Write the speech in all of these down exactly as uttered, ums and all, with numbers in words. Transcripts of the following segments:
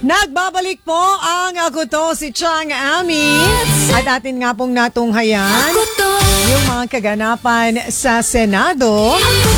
Nagbabalik po ang Ako To, si Chang Ami. At atin nga pong natunghayan yung mga kaganapan sa Senado.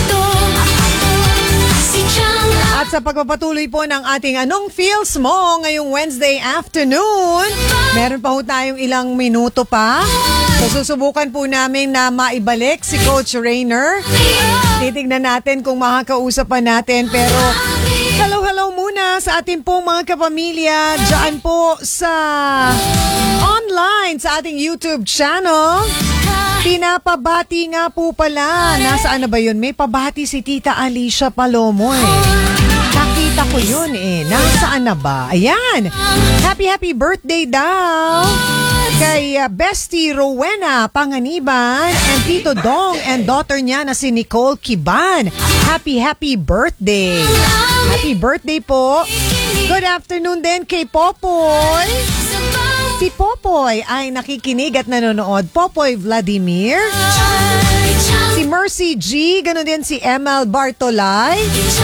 At sa pagpapatuloy po ng ating Anong Feels Mo ngayong Wednesday afternoon, meron pa po tayong ilang minuto pa. So susubukan po namin na maibalik si Coach Rainer. Titignan natin kung makakausap pa natin, pero hello-hello muna sa ating pong mga kapamilya dyan po sa online sa ating YouTube channel. Pinapabati nga po pala. Nasaan na ba yun? May pabati si Tita Alicia Palomo eh. Nakita ko yun eh. Nasaan na ba? Ayan. Happy happy birthday daw kay uh, Bestie Rowena Panganiban and Tito Dong and daughter niya na si Nicole Kiban. Happy happy birthday. Happy birthday po. Good afternoon din kay Popoy. Si Popoy ay nakikinig at nanonood. Popoy Vladimir. Si Mercy G. Ganon din si Emel Bartolay.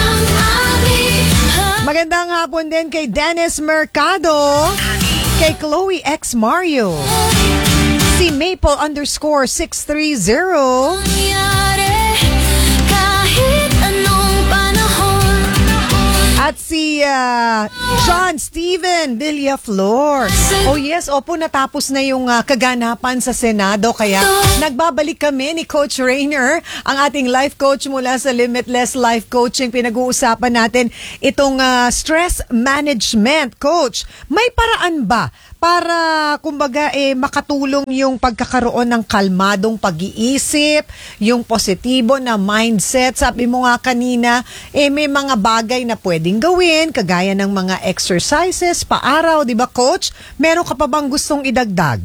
Magandang hapon din kay Dennis Mercado. Kay Chloe X Mario. Si Maple underscore six three zero. At si uh, John Steven Villaflor. Oh yes, opo, natapos na yung uh, kaganapan sa Senado. Kaya nagbabalik kami ni Coach Rainer, ang ating life coach mula sa Limitless Life Coaching. Pinag-uusapan natin itong uh, stress management. Coach, may paraan ba para kumbaga eh makatulong yung pagkakaroon ng kalmadong pag-iisip, yung positibo na mindset? Sabi mo nga kanina, eh may mga bagay na pwedeng gawin, kagaya ng mga exercises, paaraw, di ba Coach? Meron ka pa bang gustong idagdag?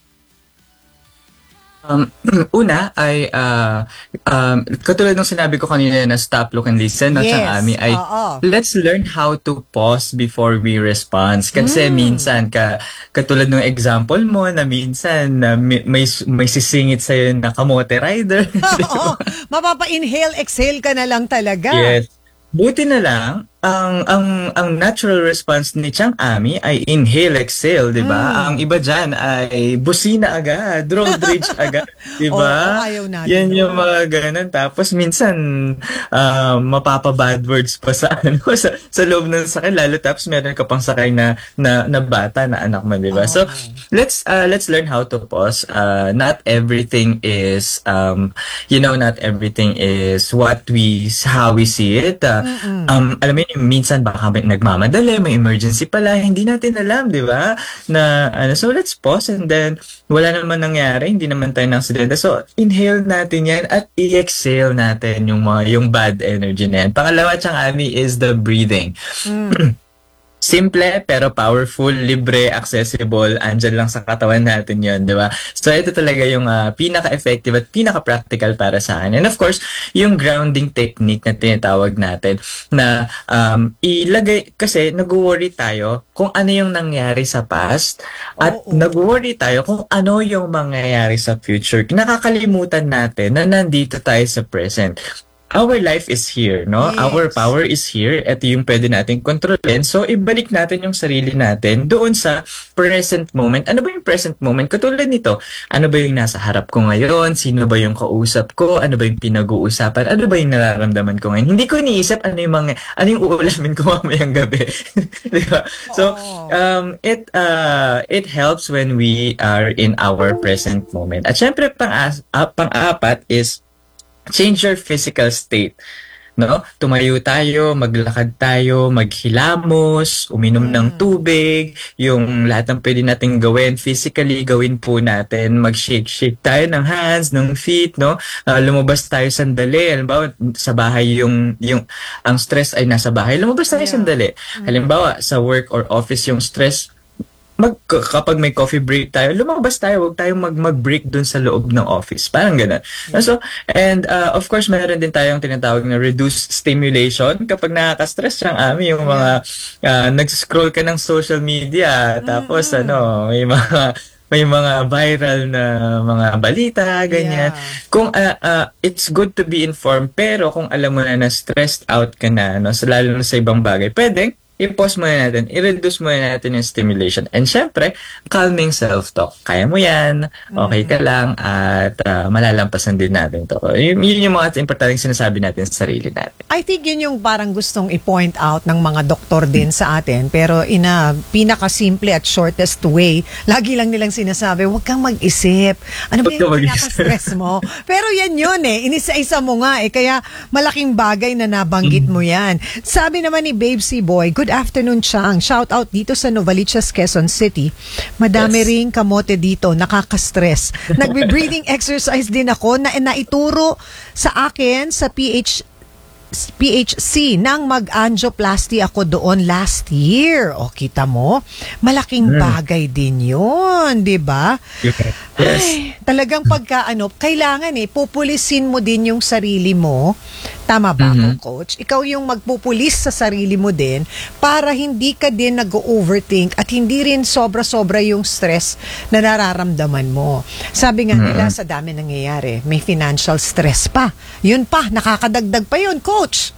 Um, una ay uh, um, katulad ng sinabi ko kanina na stop, look, and listen, no, Yes. Ami, ay Oo. let's learn how to pause before we respond. Kasi mm. minsan, ka, katulad ng example mo na minsan na uh, may, may, may sisingit sa'yo na kamote rider. Oo. Mapapa-inhale, exhale ka na lang talaga. Yes. Buti na lang, ang ang ang natural response ni Chang Ami ay inhale, exhale, 'di ba? Mm. Ang iba diyan ay busina agad, road rage agad, 'di ba? Oo, ayaw natin. Yan yung mga ganun. Tapos minsan uh, mapapa-bad words pa sa ano sa, sa loob ng sakay, lalo tapos meron ka pang sakay na na, na bata na anak mo, 'di ba? Oh. So let's uh, let's learn how to pause. Uh, not everything is um you know, not everything is what we how we see it. Uh, um alam mo, minsan baka may nagmamadali, may emergency pala, hindi natin alam, di ba? Na, ano, so let's pause and then wala naman nangyari, hindi naman tayo ng aksidente. So, inhale natin yan at i-exhale natin yung mga, yung bad energy na yan. Pangalawa, Chang Ami, is the breathing. Mm. Simple pero powerful, libre, accessible, andyan lang sa katawan natin yun, di ba? So ito talaga yung uh, pinaka-effective at pinaka-practical para sa akin. And of course, yung grounding technique na tinatawag natin na um, ilagay, kasi nag-worry tayo kung ano yung nangyari sa past at oh, oh. nag-worry tayo kung ano yung mangyayari sa future. Nakakalimutan natin na nandito tayo sa present. Our life is here, no? Yes. Our power is here. Ito yung pwede natin kontrolin. So, ibalik natin yung sarili natin doon sa present moment. Ano ba yung present moment? Katulad nito, ano ba yung nasa harap ko ngayon? Sino ba yung kausap ko? Ano ba yung pinag-uusapan? Ano ba yung nararamdaman ko ngayon? Hindi ko iniisip ano yung mga, ano yung uulamin ko mamayang gabi. Diba? So, um, it, uh, it helps when we are in our present moment. At syempre, pang- uh, pang-apat is change your physical state. No? Tumayo tayo, maglakad tayo, maghilamos, uminom mm. ng tubig, yung lahat ng pwede nating gawin physically, gawin po natin. Mag-shake-shake tayo ng hands, ng feet, no? Uh, lumabas tayo sandali. Halimbawa, sa bahay yung, yung, ang stress ay nasa bahay. Lumabas tayo yeah. sandali. Halimbawa, sa work or office yung stress, mag kapag may coffee break tayo, lumabas tayo, wag tayong mag mag-break dun sa loob ng office. Parang gano'n. Yeah. So, and uh, of course, meron din tayong tinatawag na reduced stimulation. Kapag nakaka-stress siyang ami, yung mga uh, nag-scroll ka ng social media, tapos mm-hmm. ano, may mga may mga viral na mga balita, ganyan. Yeah. Kung uh, uh, it's good to be informed, pero kung alam mo na na stressed out ka na, no, so lalo na sa ibang bagay, pwede i-pause muna natin, i-reduce muna natin yung stimulation. And syempre, calming self-talk. Kaya mo yan, okay ka lang, at uh, malalampasan din natin to. Yun, yun yung mga importanteng sinasabi natin sa sarili natin. I think yun yung parang gustong i-point out ng mga doktor din sa atin, pero in a pinaka-simple at shortest way, lagi lang nilang sinasabi, huwag kang mag-isip. Ano ba yung pinaka-stress mo? Pero yan yun eh, inisa-isa mo nga eh, kaya malaking bagay na nabanggit mo yan. Sabi naman ni Babe C. Boy, good afternoon, Chang. Shout out dito sa Novaliches, Quezon City. Madami Yes. ring kamote dito, nakaka-stress. Nagbe-breathing exercise din ako na naituro sa akin sa P H P H C nang mag-angioplasty ako doon last year. O, kita mo? Malaking bagay din yun, di ba? Yes. Ay, talagang pagka ano, kailangan eh, pupulisin mo din yung sarili mo. Tama ba ako, Mhm. Coach? Ikaw yung magpupulis sa sarili mo din para hindi ka din nag-overthink at hindi rin sobra-sobra yung stress na nararamdaman mo. Sabi nga nila, sa dami nangyayari, may financial stress pa. Yun pa, nakakadagdag pa yun, Coach.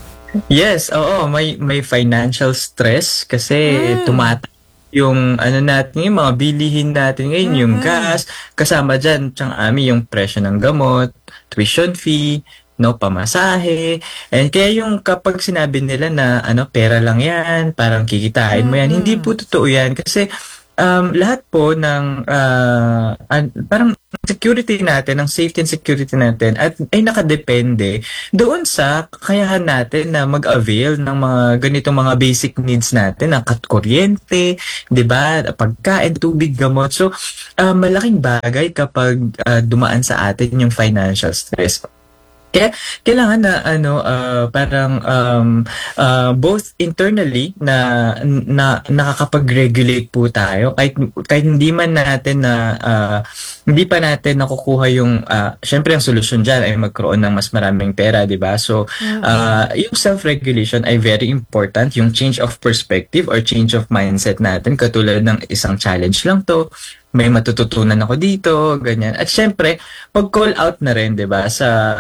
Yes, oo, may may financial stress kasi Mm. tumata yung ano natin, yung mga bilihin natin ngayon, yung gas, kasama dyan, tsang ami yung presyo ng gamot, tuition fee, no, pamasahe. And kaya yung kapag sinabi nila na ano, pera lang yan, parang kikitain mo yan, hindi po totoo yan kasi um, lahat po ng ah, an- parang security natin, ang safety and security natin at ay nakadepende doon sa kakayahan natin na mag-avail ng mga ganitong mga basic needs natin, ang kat kuryente, 'di ba? Pagkain, tubig, gamot. So, ah, malaking bagay kapag ah, dumaan sa atin yung financial stress. Kaya kailangan na ano ah, parang um, ah, both internally na na nakakapag-regulate po tayo kahit kahit hindi man natin na ah, hindi pa natin nakukuha yung ah, syempre ang solusyon diyan ay magkaroon ng mas maraming pera, 'di ba? So ah, yung self-regulation ay very important, yung change of perspective or change of mindset natin katulad ng isang challenge lang to, may matututunan ako dito, ganyan. At syempre, pag-call out na rin, 'di ba, sa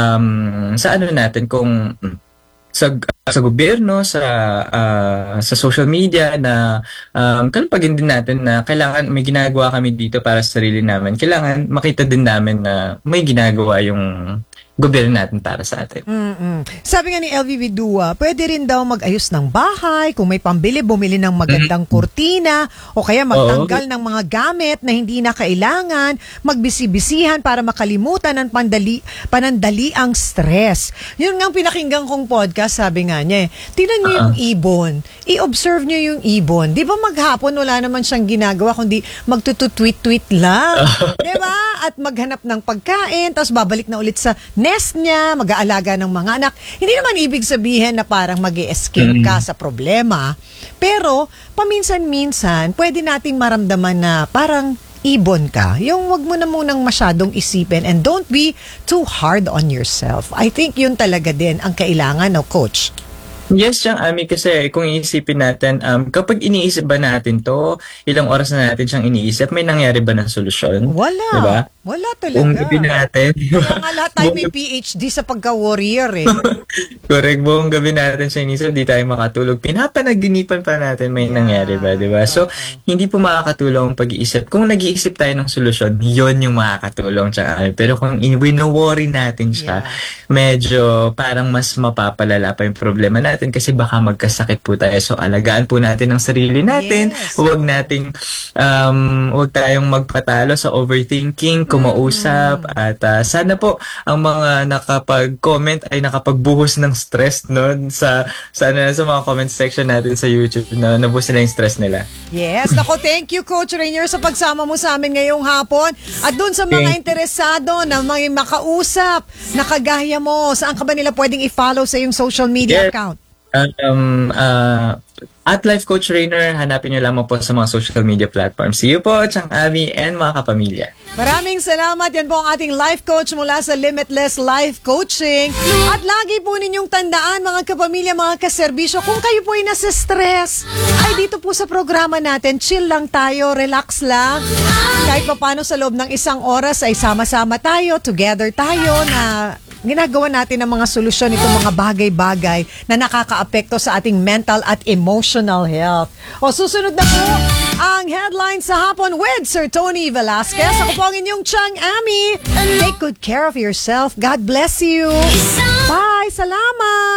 um, sa ano natin kung sa sa gobyerno, sa ah, sa social media na um, kalpagin din natin na kailangan may ginagawa kami dito para sa sarili namin. Kailangan makita din namin na may ginagawa yung gobyerno natin para sa atin. Mm-mm. Sabi nga ni L V Vidua, pwede rin daw mag-ayos ng bahay, kung may pambili, bumili ng magandang kurtina, o kaya magtanggal ng mga gamit na hindi na kailangan, magbisi-bisihan para makalimutan ng pandali, panandali ang stress. Yun nga ang pinakinggan kong podcast, sabi nga niya eh, tingnan niyo yung ibon, i-observe niyo yung ibon. Di ba maghapon wala naman siyang ginagawa, kundi magtututweet-tweet lang. Di ba? At maghanap ng pagkain, tapos babalik na ulit sa nest niya, mag-aalaga ng mga anak. Hindi naman ibig sabihin na parang mag-escape ka sa problema. Pero, paminsan-minsan, pwede nating maramdaman na parang ibon ka. Yung wag mo na munang masyadong isipin and don't be too hard on yourself. I think yun talaga din ang kailangan, no, Coach? Yes, siyang Ami, kasi kung iisipin natin, um, kapag iniisip ba natin to, ilang oras na natin siyang iniisip, may nangyari ba ng solusyon? Wala. Diba? Wala talaga. Buong gabi natin. Kaya nga lahat tayo may P H D sa pagka-warrior eh. Correct, buong gabi natin siya inisip, di tayo makatulog. Pinapanaginipan pa natin may nangyari ba, di ba? So, hindi po makakatulong ang pag-iisip. Kung nag-iisip tayo ng solusyon, yon yung makakatulong sa amin. Pero kung wino-worry natin siya, medyo parang mas mapapalala pa yung problema natin kasi baka magkasakit po tayo. So, alagaan po natin ang sarili natin. Yes. Huwag nating, um, huwag tayong magpatalo sa overthinking, kumausap, at ah, sana po ang mga nakapag-comment ay nakapagbuhos ng stress no sa sa, ano, sa mga comment section natin sa YouTube na nabuhos nila yung stress nila. Yes. Nako, thank you, Coach Rainier, sa pagsama mo sa amin ngayong hapon. At dun sa mga Thank- interesado na mga makausap, nakagaya mo, saan ka ba nila pwedeng i-follow sa iyong social media Yes. account? Um, uh, at Life Coach Rainer, hanapin niyo lamang po sa mga social media platforms. See you po, Chang Abby, and mga kapamilya. Maraming salamat. Yan po ang ating life coach mula sa Limitless Life Coaching. At lagi po ninyong tandaan, mga kapamilya, mga kaserbisyo, kung kayo po ay nasa stress, ay dito po sa programa natin, chill lang tayo, relax lang. Kahit pa paano sa loob ng isang oras ay sama-sama tayo, together tayo na ginagawa natin ng mga solusyon itong mga bagay-bagay na nakakaapekto sa ating mental at emotional health. O susunod na po ang headline sa hapon with Sir Tony Velasquez. Ako po ang inyong Chang Ami. Take good care of yourself. God bless you. Bye. Salamat.